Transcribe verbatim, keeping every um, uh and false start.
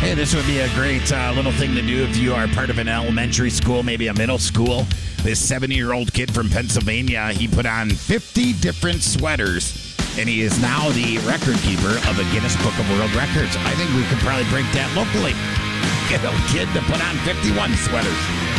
Hey, this would be a great uh, little thing to do if you are part of an elementary school, maybe a middle school. This seventy-year-old kid from Pennsylvania, he put on fifty different sweaters, and he is now the record keeper of the Guinness Book of World Records. I think we could probably break that locally. Get a kid to put on fifty-one sweaters.